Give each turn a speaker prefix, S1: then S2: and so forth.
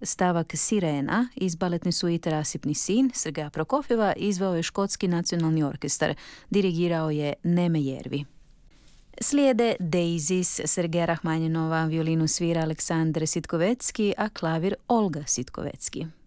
S1: Stavak Sirena iz baletne suite Rasipni sin Sergeja Prokofjeva izveo je Škotski nacionalni orkestar. Dirigirao je Neme Jervi. Slijede Daisies Sergeja Rahmanjinova, violinu svira Aleksandar Sitkovecki, a klavir Olga Sitkovecki.